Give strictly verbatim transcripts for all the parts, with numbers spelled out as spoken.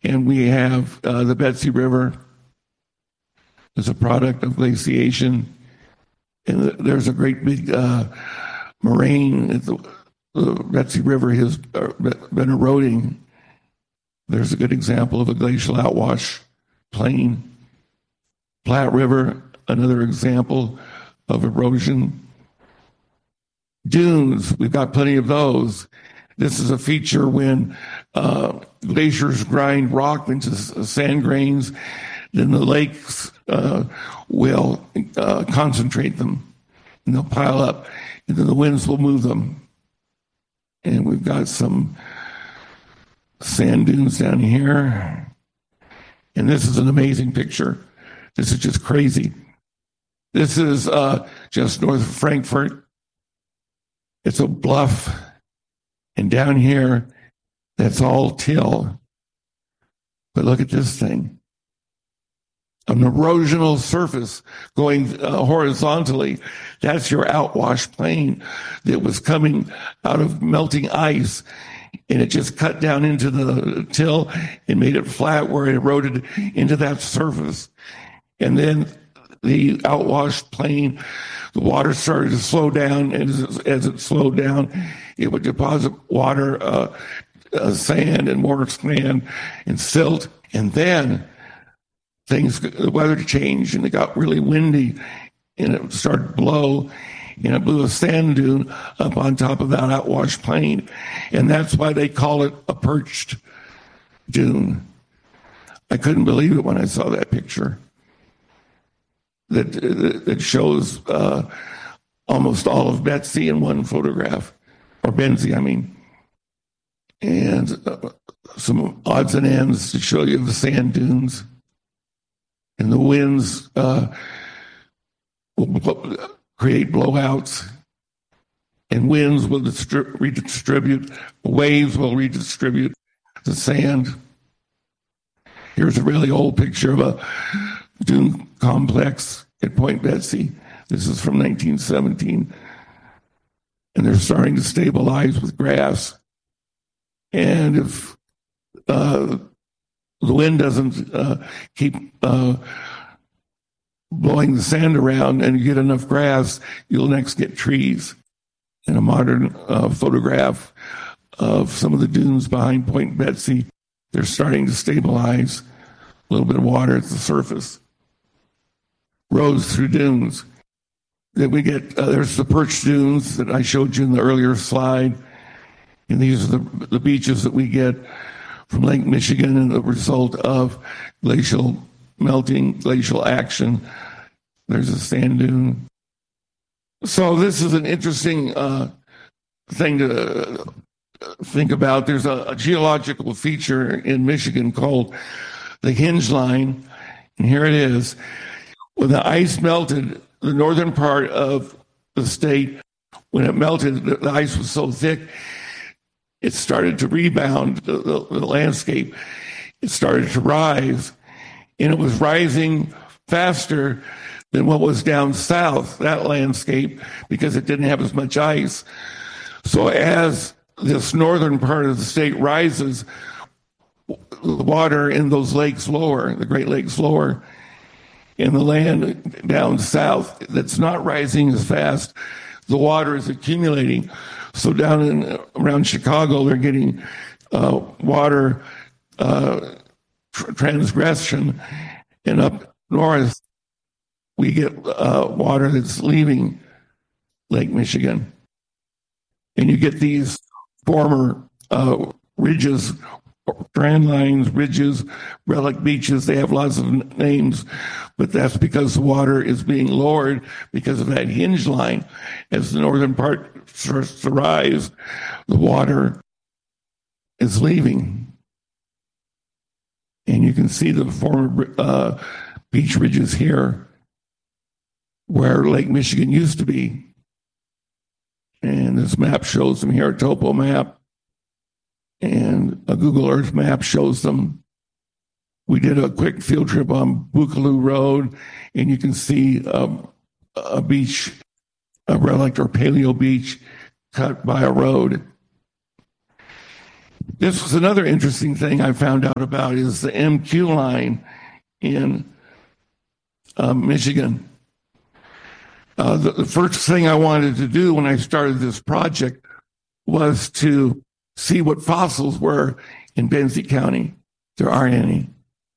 And we have uh, the Betsy River as a product of glaciation. And there's a great big uh, moraine. The, the Betsy River has been eroding. There's a good example of a glacial outwash plain. Platte River, another example of erosion. Dunes, we've got plenty of those. This is a feature when uh, glaciers grind rock into sand grains, then the lakes uh, will uh, concentrate them, and they'll pile up, and then the winds will move them. And we've got some sand dunes down here. And this is an amazing picture. This is just crazy. This is uh, just north of Frankfurt. It's a bluff. And down here, that's all till. But look at this thing. An erosional surface going uh, horizontally. That's your outwash plain that was coming out of melting ice. And it just cut down into the till and made it flat where it eroded into that surface. And then the outwash plain, the water started to slow down. And as, as it slowed down, it would deposit water, uh, uh, sand and more sand and silt. And then things, the weather changed and it got really windy and it started to blow. And it blew a sand dune up on top of that outwash plain. And that's why they call it a perched dune. I couldn't believe it when I saw that picture that, that shows uh, almost all of Betsy in one photograph, or Benzie, I mean. And uh, some odds and ends to show you the sand dunes. And the winds uh, will create blowouts, and winds will distri- redistribute, waves will redistribute the sand. Here's a really old picture of a dune complex at Point Betsy. This is from nineteen seventeen. And they're starting to stabilize with grass. And if uh, the wind doesn't uh, keep uh, blowing the sand around and you get enough grass, you'll next get trees. In a modern uh, photograph of some of the dunes behind Point Betsy, they're starting to stabilize. A little bit of water at the surface. Roads through dunes. Then we get, uh, there's the perched dunes that I showed you in the earlier slide. And these are the, the beaches that we get from Lake Michigan and the result of glacial melting, glacial action. There's a sand dune. So this is an interesting uh, thing to think about. There's a, a geological feature in Michigan called the Hinge Line. And here it is. When the ice melted, the northern part of the state, when it melted, the, the ice was so thick, it started to rebound, the, the, the landscape. It started to rise. And it was rising faster than what was down south, that landscape, because it didn't have as much ice. So as this northern part of the state rises, the water in those lakes lower, the Great Lakes lower, and the land down south that's not rising as fast, the water is accumulating. So down in around Chicago, they're getting uh, water uh, tr- transgression, and up north, we get uh, water that's leaving Lake Michigan. And you get these former uh, ridges, strand lines, ridges, relic beaches. They have lots of names, but that's because the water is being lowered because of that hinge line. As the northern part starts to rise, the water is leaving. And you can see the former uh, beach ridges here where Lake Michigan used to be. And this map shows them here, a topo map. And a Google Earth map shows them. We did a quick field trip on Bookaloo Road, and you can see um, a beach, a relic or paleo beach cut by a road. This was another interesting thing I found out about is the M Q line in uh, Michigan. Uh, the, the first thing I wanted to do when I started this project was to see what fossils were in Benzie County. There aren't any.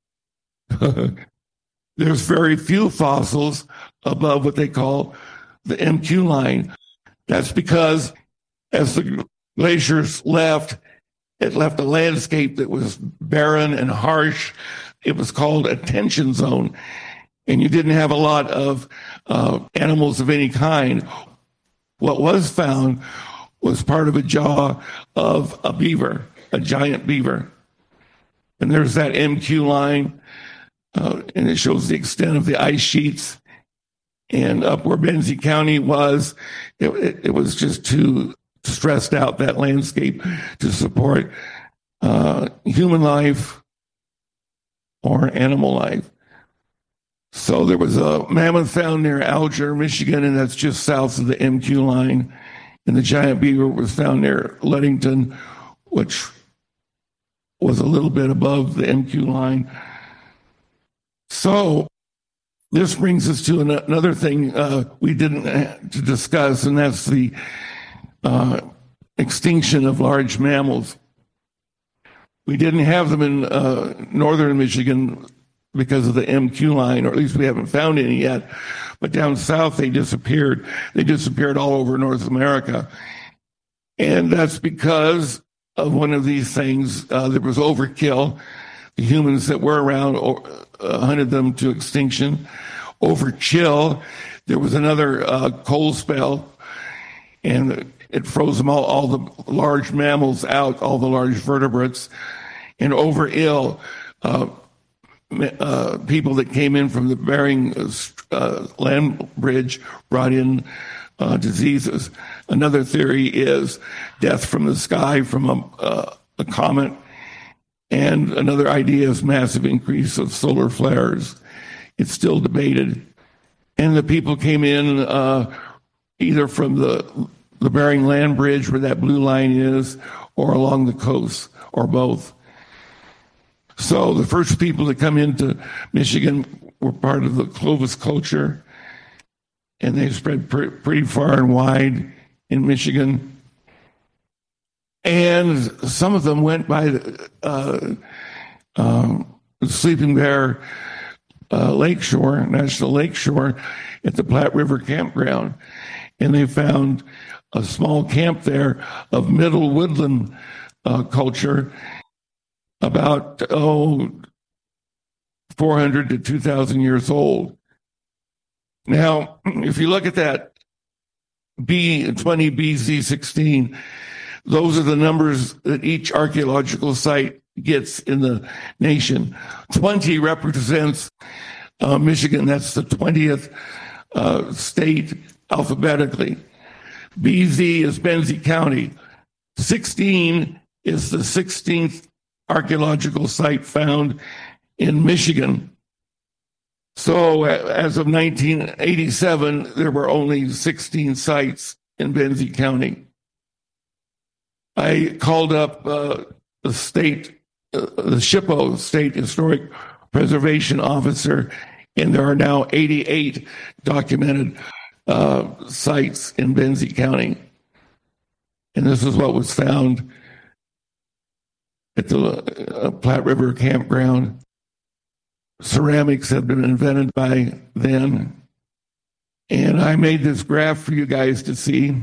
There's very few fossils above what they call the M Q line. That's because as the glaciers left, it left a landscape that was barren and harsh. It was called a tension zone, and you didn't have a lot of uh, animals of any kind. What was found was part of a jaw of a beaver, a giant beaver. And there's that M Q line, uh, and it shows the extent of the ice sheets. And up where Benzie County was, it, it, it was just too stressed out, that landscape, to support uh, human life or animal life. So there was a mammoth found near Alger, Michigan, and that's just south of the M Q line. And the giant beaver was found near Ludington, which was a little bit above the M Q line. So this brings us to an, another thing uh, we didn't have to discuss, and that's the uh, extinction of large mammals. We didn't have them in uh, northern Michigan because of the M Q line, or at least we haven't found any yet. But down south, they disappeared. They disappeared all over North America. And that's because of one of these things. Uh, there was overkill. The humans that were around uh, hunted them to extinction. Overchill. There was another uh, cold spell, and it froze them all, all the large mammals out, all the large vertebrates. And over ill, uh, uh, people that came in from the Bering uh, land bridge brought in uh, diseases. Another theory is death from the sky from a, uh, a comet. And another idea is massive increase of solar flares. It's still debated. And the people came in uh, either from the, the Bering land bridge where that blue line is, or along the coast, or both. So the first people to come into Michigan were part of the Clovis culture, and they spread pre- pretty far and wide in Michigan. And some of them went by the uh, um, Sleeping Bear uh, Lakeshore, National Lakeshore, at the Platte River Campground. And they found a small camp there of middle woodland uh, culture, about, oh, four hundred to two thousand years old. Now, if you look at that B twenty B Z sixteen, those are the numbers that each archaeological site gets in the nation. twenty represents uh, Michigan. That's the twentieth uh, state alphabetically. B Z is Benzie County. sixteen is the sixteenth archaeological site found in Michigan. So as of nineteen eighty-seven, there were only sixteen sites in Benzie County. I called up uh, the state, uh, the SHPO, State Historic Preservation Officer, and there are now eighty-eight documented uh, sites in Benzie County. And this is what was found at the uh, Platte River Campground. Ceramics had been invented by then. And I made this graph for you guys to see.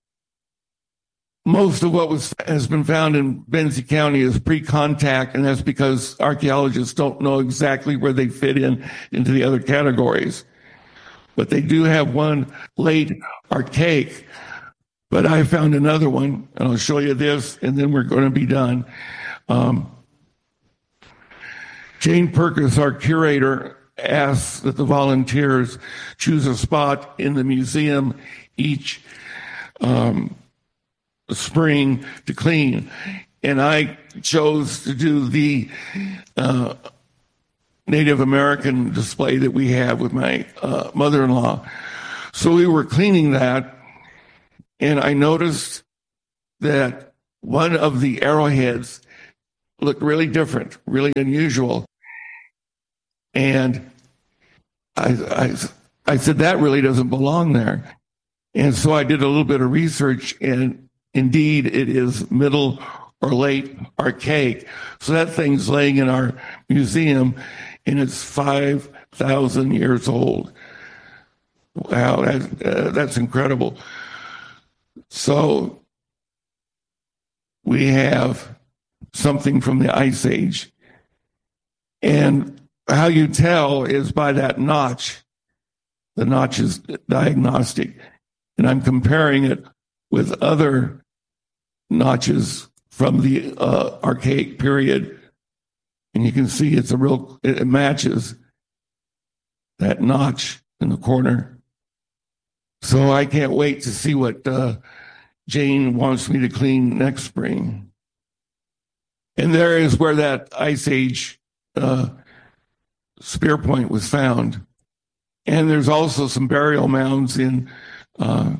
Most of what was has been found in Benzie County is pre-contact, and that's because archaeologists don't know exactly where they fit in into the other categories. But they do have one late archaic. But I found another one, and I'll show you this, and then we're going to be done. Um, Jane Perkins, our curator, asks that the volunteers choose a spot in the museum each um, spring to clean. And I chose to do the uh, Native American display that we have with my uh, mother-in-law. So we were cleaning that, and I noticed that one of the arrowheads looked really different, really unusual. And I, I, I said, that really doesn't belong there. And so I did a little bit of research, and indeed it is middle or late archaic. So that thing's laying in our museum, and it's five thousand years old. Wow, that, uh, that's incredible. So we have something from the Ice Age. And how you tell is by that notch. The notch is diagnostic. And I'm comparing it with other notches from the uh, archaic period. And you can see it's a real, it matches that notch in the corner. So I can't wait to see what uh, Jane wants me to clean next spring. And there is where that Ice Age uh, spear point was found. And there's also some burial mounds in uh,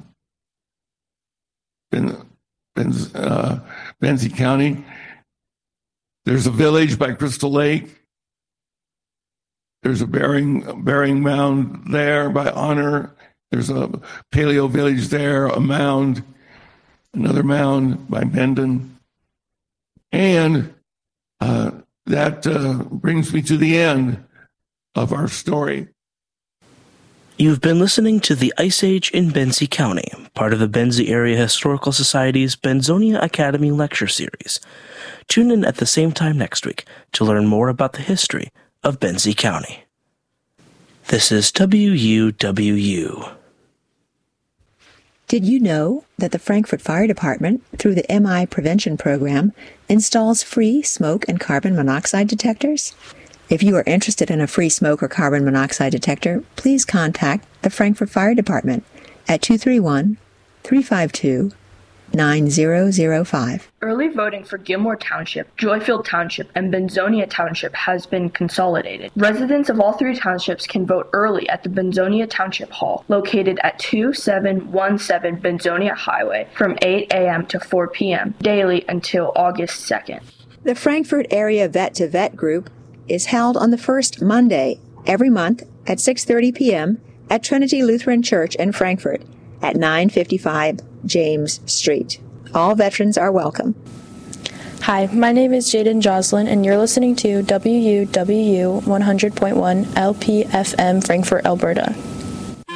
in, in uh, Benzie County. There's a village by Crystal Lake. There's a burying, burying mound there by Honor. There's a paleo village there, a mound, another mound by Mendon. And uh, that uh, brings me to the end of our story. You've been listening to The Ice Age in Benzie County, part of the Benzie Area Historical Society's Benzonia Academy Lecture Series. Tune in at the same time next week to learn more about the history of Benzie County. This is W U W U. Did you know that the Frankfort Fire Department, through the M I Prevention Program, installs free smoke and carbon monoxide detectors? If you are interested in a free smoke or carbon monoxide detector, please contact the Frankfort Fire Department at two three one, three five two, nine zero zero five. Early voting for Gilmore Township, Joyfield Township, and Benzonia Township has been consolidated. Residents of all three townships can vote early at the Benzonia Township Hall, located at two seven one seven Benzonia Highway, from eight a.m. to four p.m. daily until August second. The Frankfort Area Vet to Vet group is held on the first Monday every month at six thirty p.m. at Trinity Lutheran Church in Frankfort at nine fifty-five James Street. All veterans are welcome. Hi, my name is Jaden Joslin, and you're listening to W U W U one hundred point one L P F M Frankfort, Alberta.